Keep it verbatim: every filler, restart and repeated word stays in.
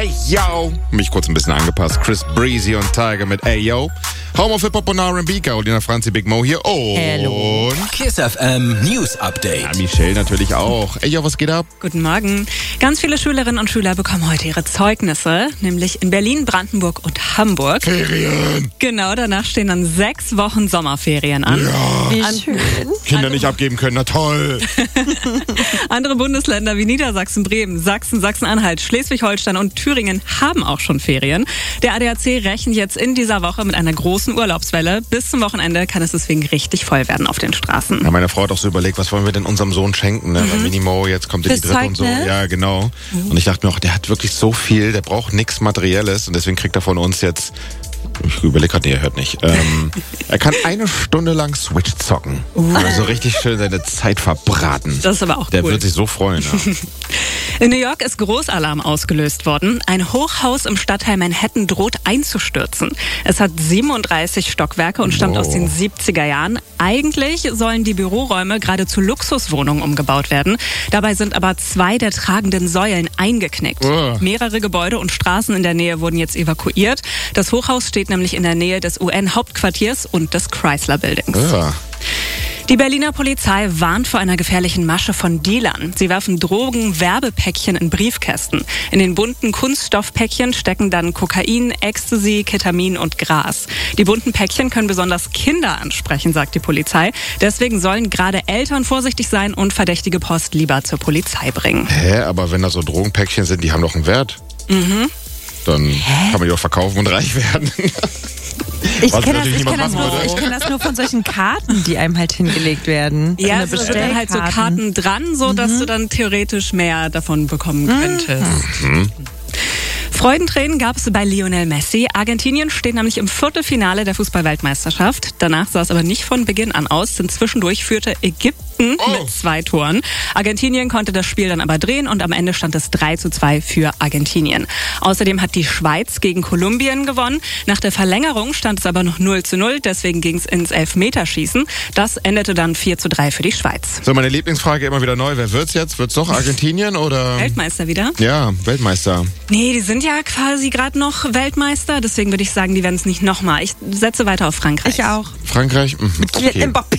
Hey, yo. Mich kurz ein bisschen angepasst. Chris Breezy und Tiger mit Ey, yo. Home of Hip-Hop und R and B. Carolina Franzi, Big Mo hier. Und Hello. Kiss F M News Update. Ja, Michelle natürlich auch. Ey, yo, was geht ab? Guten Morgen. Ganz viele Schülerinnen und Schüler bekommen heute ihre Zeugnisse, nämlich in Berlin, Brandenburg und Hamburg. Ferien. Genau, danach stehen dann sechs Wochen Sommerferien an. Ja. Wie schön. Kinder nicht abgeben können, na toll. Andere Bundesländer wie Niedersachsen, Bremen, Sachsen, Sachsen-Anhalt, Schleswig-Holstein und Thüringen haben auch schon Ferien. Der A D A C rechnet jetzt in dieser Woche mit einer großen Urlaubswelle. Bis zum Wochenende kann es deswegen richtig voll werden auf den Straßen. Ja, meine Frau hat auch so überlegt, was wollen wir denn unserem Sohn schenken, ne? Mhm. Weil Minimo, jetzt kommt in die Fürs dritte und so. Zeugnis? Ja, genau. Mhm. Und ich dachte mir auch, der hat wirklich so viel, der braucht nichts Materielles und deswegen kriegt er von uns jetzt, ich überlege gerade, nee, er hört nicht. Ähm, er kann eine Stunde lang Switch zocken. Uh. Also richtig schön seine Zeit verbraten. Das ist aber auch Der cool. wird sich so freuen. Ja. In New York ist Großalarm ausgelöst worden. Ein Hochhaus im Stadtteil Manhattan droht einzustürzen. Es hat siebenunddreißig Stockwerke und stammt wow. aus den siebziger Jahren. Eigentlich sollen die Büroräume gerade zu Luxuswohnungen umgebaut werden. Dabei sind aber zwei der tragenden Säulen eingeknickt. Uh. Mehrere Gebäude und Straßen in der Nähe wurden jetzt evakuiert. Das Hochhaus steht nämlich in der Nähe des U N-Hauptquartiers und des Chrysler Buildings. Ja. Die Berliner Polizei warnt vor einer gefährlichen Masche von Dealern. Sie werfen Drogen-Werbepäckchen in Briefkästen. In den bunten Kunststoffpäckchen stecken dann Kokain, Ecstasy, Ketamin und Gras. Die bunten Päckchen können besonders Kinder ansprechen, sagt die Polizei. Deswegen sollen gerade Eltern vorsichtig sein und verdächtige Post lieber zur Polizei bringen. Hä, aber wenn da so Drogenpäckchen sind, die haben doch einen Wert. Mhm. Dann Hä? kann man die auch verkaufen und reich werden. Ich Was kenne das, natürlich ich kenn niemand das, machen nur- würde. ich kenn das nur von solchen Karten, die einem halt hingelegt werden. Ja, so es sind dann halt so Karten dran, so dass du dann theoretisch mehr davon bekommen könntest. Mhm. Freudentränen gab es bei Lionel Messi. Argentinien steht nämlich im Viertelfinale der Fußball-Weltmeisterschaft. Danach sah es aber nicht von Beginn an aus, denn zwischendurch führte Ägypten Oh. mit zwei Toren. Argentinien konnte das Spiel dann aber drehen und am Ende stand es drei zu zwei für Argentinien. Außerdem hat die Schweiz gegen Kolumbien gewonnen. Nach der Verlängerung stand es aber noch null zu null, deswegen ging es ins Elfmeterschießen. Das endete dann vier zu drei für die Schweiz. So, meine Lieblingsfrage immer wieder neu. Wer wird's jetzt? Wird's doch Argentinien oder? Weltmeister wieder? Ja, Weltmeister. Nee, die sind ja quasi gerade noch Weltmeister, deswegen würde ich sagen, die werden es nicht nochmal. Ich setze weiter auf Frankreich. Ich auch. Frankreich? Mhm. Kylian Okay. Mbappé.